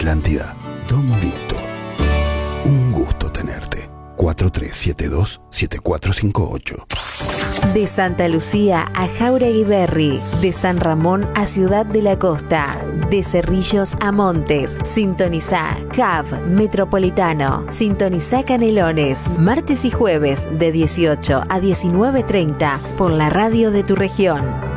Atlántida, Don Vito. Un gusto tenerte. 4372-7458. De Santa Lucía a Jáuregui Berry, de San Ramón a Ciudad de la Costa, de Cerrillos a Montes, sintonizá Hub Metropolitano, sintonizá Canelones, martes y jueves de 18 a 19:30 por la radio de tu región.